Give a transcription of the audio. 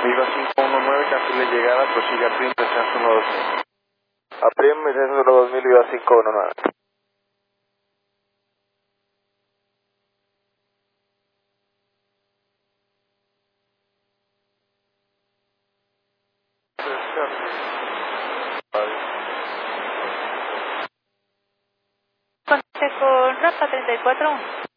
Viva 519, cancele llegada, prosiga a PRIM 3012000. A PRIM 3012000, Viva 519. Conte con Rampa 34.